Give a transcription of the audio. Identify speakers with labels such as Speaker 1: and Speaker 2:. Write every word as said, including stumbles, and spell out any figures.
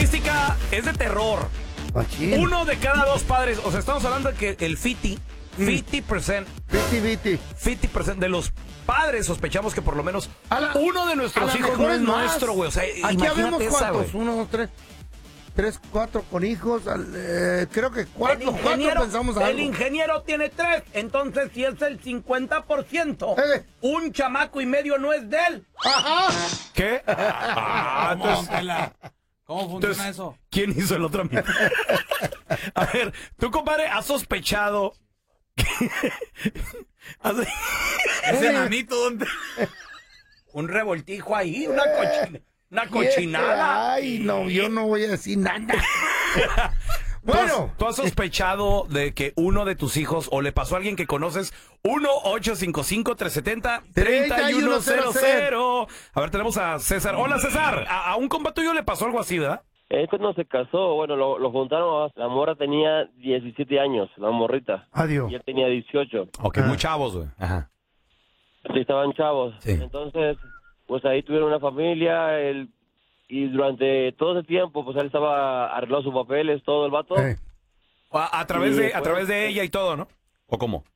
Speaker 1: estadística es de terror.
Speaker 2: Machín.
Speaker 1: Uno de cada dos padres, o sea, estamos hablando de que el cincuenta, cincuenta por ciento,
Speaker 2: Viti, viti.
Speaker 1: cincuenta por ciento de los padres sospechamos que por lo menos
Speaker 2: A la-
Speaker 1: uno de nuestros
Speaker 2: a la
Speaker 1: hijos
Speaker 2: mejor
Speaker 1: no es
Speaker 2: más.
Speaker 1: nuestro, güey. O sea,
Speaker 2: Aquí
Speaker 1: imagínate
Speaker 2: habemos
Speaker 1: esa,
Speaker 2: cuántos,
Speaker 1: güey.
Speaker 2: uno, dos, tres, tres, cuatro con hijos, al- eh, creo que cuatro, cuatro pensamos
Speaker 3: el
Speaker 2: algo.
Speaker 3: ingeniero tiene tres, entonces si es el cincuenta por ciento,
Speaker 2: Eh.
Speaker 3: un chamaco y medio no es de él.
Speaker 2: Ajá.
Speaker 1: ¿Qué? Ah,
Speaker 4: ¿Cómo,
Speaker 1: entonces,
Speaker 4: Tela? ¿Cómo funciona
Speaker 1: entonces,
Speaker 4: eso?
Speaker 1: ¿quién hizo el otro mitad? A ver, tú, compadre, has sospechado que... has-
Speaker 4: ¿Ese enanito dónde?
Speaker 3: Un revoltijo ahí, una, cochina, una cochinada.
Speaker 2: Ay, no, yo no voy a decir nada.
Speaker 1: ¿Tú has-
Speaker 2: Bueno.
Speaker 1: ¿Tú has sospechado de que uno de tus hijos o le pasó a alguien que conoces? uno ocho cinco cinco, tres siete cero, tres uno cero cero. A ver, tenemos a César. Hola, César. A, a un compa tuyo le pasó algo así, ¿verdad?
Speaker 5: Él cuando se casó, bueno, lo, lo juntaron, la morra tenía diecisiete años, la morrita,
Speaker 2: Adiós.
Speaker 5: y él tenía dieciocho.
Speaker 1: Ok,
Speaker 2: Ah.
Speaker 1: muy chavos, güey. Ajá.
Speaker 5: Sí, estaban chavos.
Speaker 1: Sí.
Speaker 5: Entonces, pues ahí tuvieron una familia, él, y durante todo ese tiempo, pues él estaba arreglando sus papeles, todo el vato.
Speaker 2: Eh,
Speaker 1: A, a través
Speaker 5: Sí,
Speaker 1: de, a
Speaker 5: pues,
Speaker 1: través de ella y todo, ¿no? ¿O cómo?